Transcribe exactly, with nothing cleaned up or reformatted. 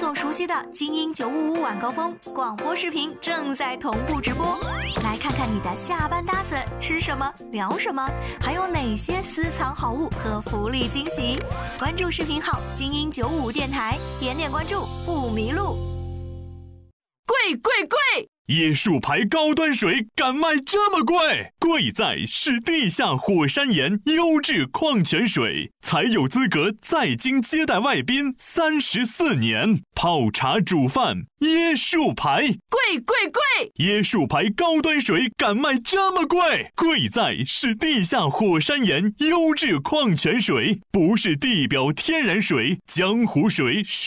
所熟悉的精英九五五晚高峰广播视频正在同步直播，来看看你的下班搭子吃什么聊什么，还有哪些私藏好物和福利惊喜。关注视频号精英九五五电台，点点关注不迷路。 贵贵贵！ 椰树牌高端水敢卖这么贵？贵在是地下火山岩优质矿泉水，才有资格在京接待外宾三十四年。泡茶煮饭，椰树牌， 贵贵贵！ 椰树牌高端水敢卖这么贵？贵在是地下火山岩优质矿泉水，不是地表天然水、江湖水。